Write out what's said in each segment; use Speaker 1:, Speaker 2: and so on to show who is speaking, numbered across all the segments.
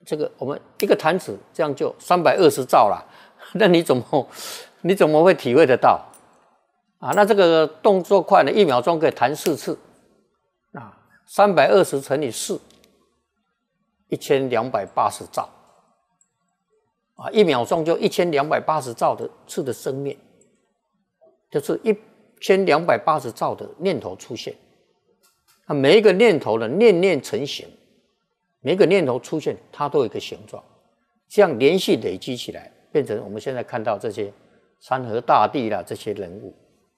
Speaker 1: 这个我们一个弹指这样就320兆了，那你怎么会体会得到啊？那这个动作快呢，1秒钟可以弹4次啊，320乘以4，1280兆啊，1秒钟就1280兆次的生念，就是1280兆的念头出现。那每一个念头的念念成形，每一个念头出现，它都有一个形状，这样连续累积起来，变成我们现在看到这些山河大地啦，这些人物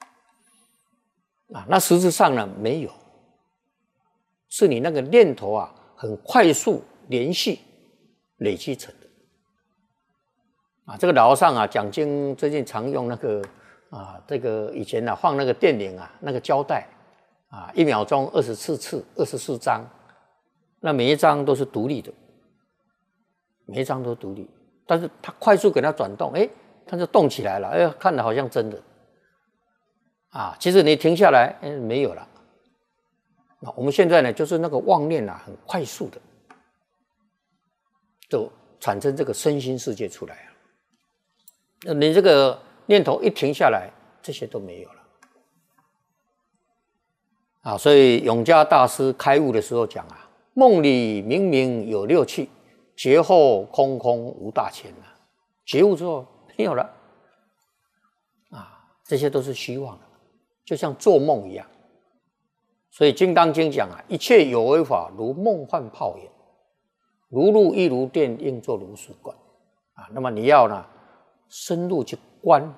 Speaker 1: 啊。那实质上呢，没有，是你那个念头啊，很快速连续累积成的啊。这个老和尚啊，讲经最近常用那个啊，这个以前啊放那个电影啊，那个胶带。啊，1秒钟24次，24张，那每一张都是独立的，每一张都独立，但是它快速给它转动，它就动起来了，看得好像真的，啊，其实你停下来，没有了。那我们现在呢，就是那个妄念啊，很快速的，就产生这个身心世界出来啊。你这个念头一停下来，这些都没有了。啊，所以永嘉大师开悟的时候讲啊，梦里明明有6趣，觉后空空无大千啊。觉悟之后没有了，啊，这些都是虚妄的，就像做梦一样。所以《金刚经》讲啊，一切有为法如梦幻泡影，如露亦如电，应作如是观啊。那么你要呢深入去观。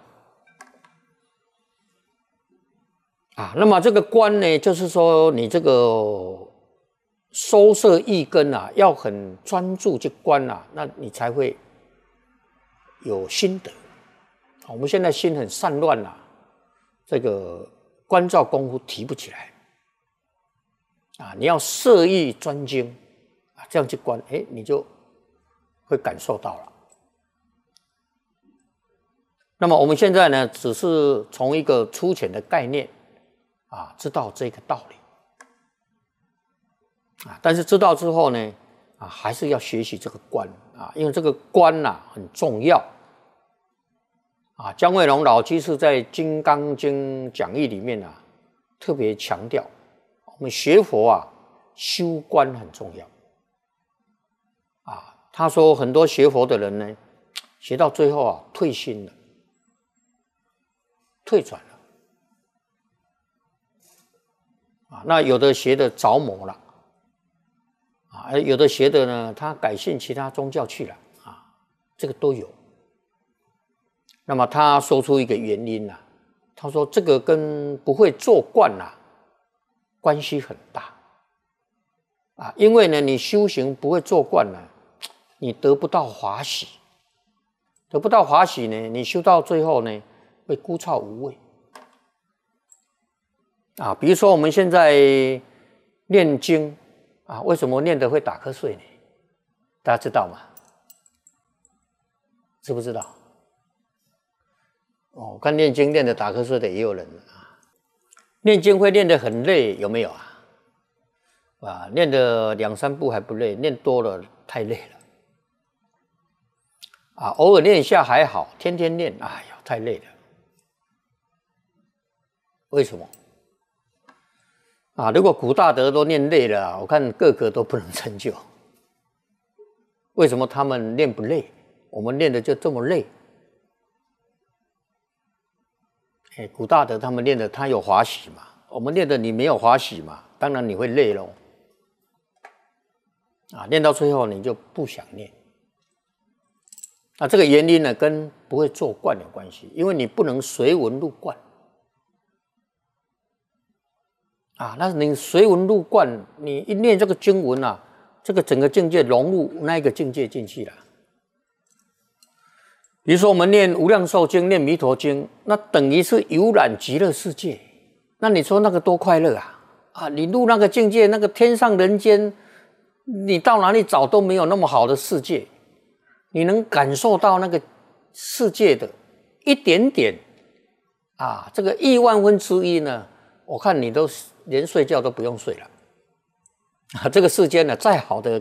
Speaker 1: 啊，那么这个观呢，就是说你这个收摄意根啊，要很专注去观啊，那你才会有心得。我们现在心很散乱啊，这个观照功夫提不起来啊。你要摄意专精啊，这样去观，你就会感受到了。那么我们现在呢，只是从一个粗浅的概念。啊，知道这个道理啊，但是知道之后呢，啊，还是要学习这个观啊，因为这个观啊很重要啊。姜惠龙老居士在《金刚经》讲义里面啊，特别强调，我们学佛啊，修观很重要啊。他说很多学佛的人呢，学到最后啊，退心了，退转了。啊，那有的学的着魔了，啊，有的学的呢，他改信其他宗教去了，啊，这个都有。那么他说出一个原因啊，他说这个跟不会做观啊关系很大，啊，因为呢，你修行不会做观呢，你得不到华喜，得不到华喜呢，你修到最后呢，会枯燥无味。啊，比如说我们现在念经啊，为什么念得会打瞌睡呢？大家知道吗？知不知道？哦，看念经念得打瞌睡的也有人啊。念经会念得很累，有没有啊？啊，念得2、3步还不累，念多了太累了。啊，偶尔念一下还好，天天念，哎呀，太累了。为什么？啊，如果古大德都念累了，我看个个都不能成就。为什么他们念不累？我们念的就这么累？古大德他们念的他有华喜嘛，我们念的你没有华喜嘛，当然你会累咯。啊，念到最后你就不想念。那这个原因呢，跟不会做观有关系，因为你不能随文入观。啊，那你随文入观，你一念这个经文啊，这个整个境界融入那一个境界进去了。比如说我们念无量寿经、念弥陀经，那等于是游览极乐世界。那你说那个多快乐啊！啊，你入那个境界，那个天上人间，你到哪里找都没有那么好的世界。你能感受到那个世界的一点点啊，这个1000000分之一呢，我看你都连睡觉都不用睡了啊！这个世间呢，再好的